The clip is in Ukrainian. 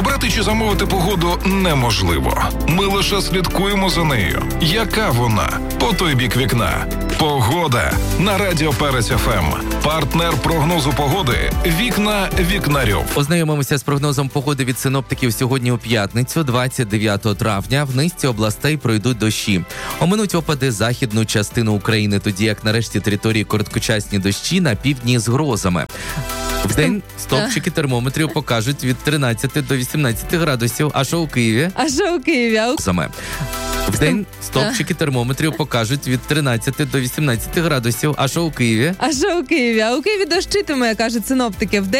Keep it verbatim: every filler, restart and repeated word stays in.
Обрати чи замовити погоду неможливо. Ми лише слідкуємо за нею. Яка вона? По той бік вікна. Погода на Радіо Перець еф ем. Партнер прогнозу погоди «Вікна Вікнарьов». Ознайомимося з прогнозом погоди від синоптиків сьогодні у п'ятницю, двадцять дев'ятого травня. В низці областей пройдуть дощі. Оминуть опади західну частину України, тоді як нарешті території короткочасні дощі на півдні з грозами. Вдень стопчики термометрів покажуть від тринадцяти до вісімнадцяти градусів. А що у Києві? А що у Києві? А у... Саме. Вдень стопчики термометрів покажуть від тринадцяти до вісімнадцяти градусів. А що у Києві? А що у Києві? А у Києві дощитиме, кажуть синоптики. Вдень